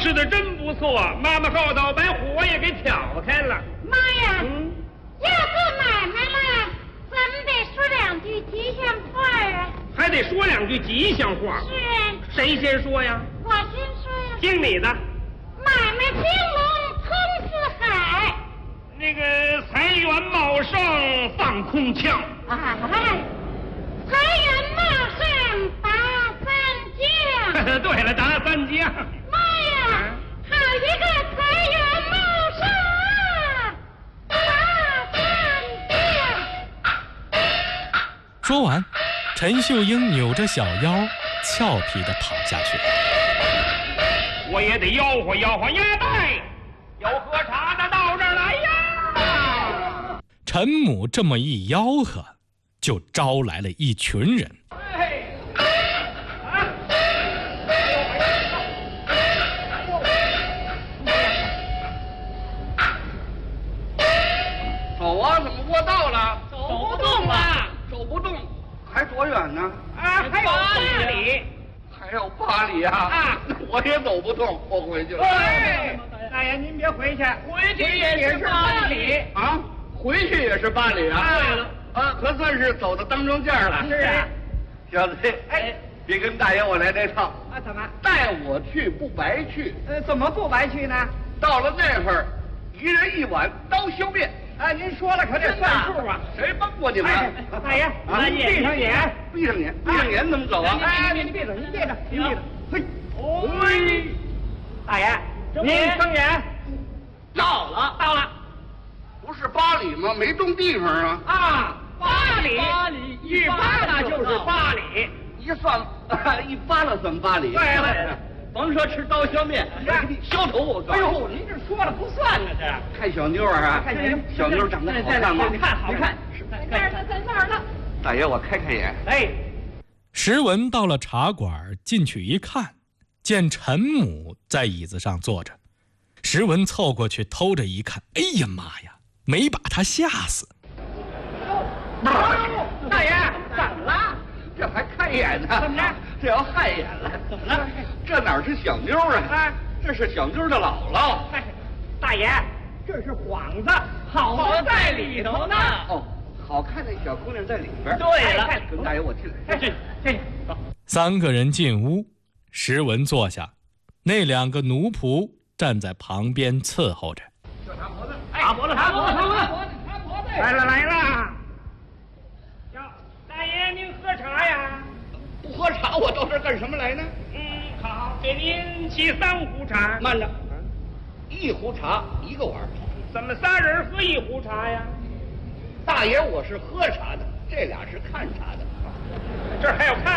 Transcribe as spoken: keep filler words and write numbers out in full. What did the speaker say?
吃的真不错，妈妈后头把火也给挑开了。 妈呀， 嗯， 要做买卖了，咱们得说两句吉祥话啊。 还得说两句吉祥话。 是啊， 谁先说呀？ 我先说呀。 听你的。 买卖兴隆通四海。 那个财源茂盛放空枪。 啊，财源茂盛打三江。 对了，打三江。 妈呀，好一个财源茂盛啊！打三江。 说完，陈秀英扭着小腰，俏皮地跑下去。 我也得吆喝吆喝，呀对，有喝茶的到这儿来呀！ 陈母这么一吆喝，就招来了一群人。 走啊，怎么过道了？ 走不动了， 走不动，还多远呢？ 啊，还有八里。 还有八里啊！ 啊， 我也走不动，我回去了。 哎，大爷您别回去，回去也是八里啊，回去也是八里啊。 对了， 啊，可算是走到当中间了。 是啊， 小子， 哎， 别跟大爷我来这套。 啊，怎么？ 带我去不白去。 呃，怎么不白去呢？ 到了那会儿，一人一碗刀削面。 哎，您说了可得算数啊！ 谁帮过你们？ 哎，大爷，您闭上眼， 闭上眼，闭上眼怎么走啊？ 哎，您闭着，您闭着，您闭着。嘿，嘿，大爷，您睁眼。 到了， 到了。 不是八里吗？没动地方啊。 啊，八里，八里，一扒拉就是八里。 一算，一扒拉算八里。 对了。 甭说吃刀削面，我给你削头我告诉你。 哎呦，您这说了不算呢，这看小妞儿啊， 看小妞， 小妞长得好看吗？ 你看，好看。 在那儿呢，在那儿呢。 大爷，我开开眼。 哎， 石文到了茶馆，进去一看，见陈母在椅子上坐着。石文凑过去偷着一看，哎呀妈呀，没把他吓死。 大爷，怎么了？ 这还看眼呢？ 怎么着？ 这要害眼了？ 怎么了？ 这哪是小妞啊？啊，这是小妞的姥姥。 哎，大爷，这是幌子，好在里头呢。 哦，好看的小姑娘在里边。 对了， 跟大爷我进来。 哎，这这走。 三个人进屋，石文坐下，那两个奴仆站在旁边伺候着。 查脖子，查脖子，查脖子，查脖子，查脖子。来了来了。哟，大爷您喝茶呀？ 不喝茶，我到这儿干什么来呢？ 嗯，好，给您沏三壶茶。 慢着，一壶茶一个碗。 怎么仨人喝一壶茶呀？ 大爷，我是喝茶的，这俩是看茶的。 这儿还有看